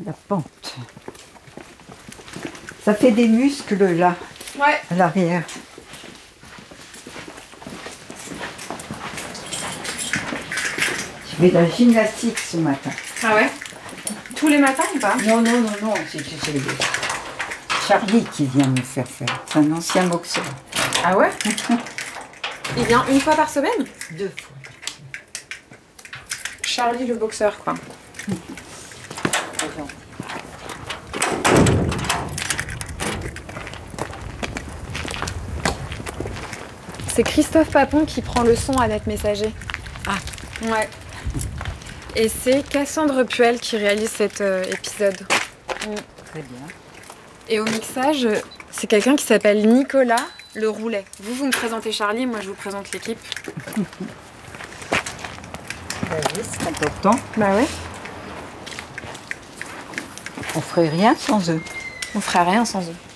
La pente. Ça fait des muscles là, Ouais. à l'arrière. Je fais de la gymnastique ce matin. Ah ouais? Tous les matins ou pas? Non, c'est Charlie qui vient me faire faire. C'est un ancien boxeur. Ah ouais? Il vient une fois par semaine? 2 fois. Charlie le boxeur, quoi. C'est Christophe Papon qui prend le son à Net Messager. Ah. Ouais. Et c'est Cassandre Puel qui réalise cet épisode. Très bien. Et au mixage, c'est quelqu'un qui s'appelle Nicolas Le Roulet. Vous me présentez Charlie, moi je vous présente l'équipe. Bah oui, c'est important. Bah ouais. On ferait rien sans eux. On ferait rien sans eux.